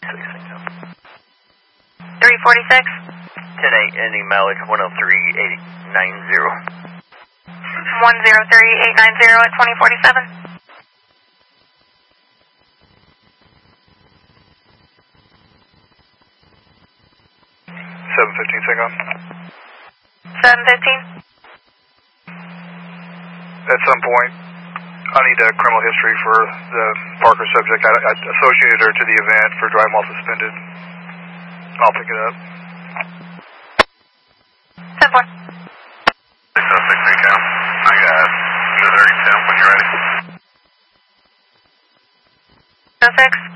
346. 10-8, ending mileage 103.890. 103.890 at 2047. 715, Sync on. 715. At some point, I need a criminal history for the Parker subject. I associated her to the event for driving while suspended. I'll pick it up. 10-4. 606 Cam. I got 230 10 when you're ready. 06.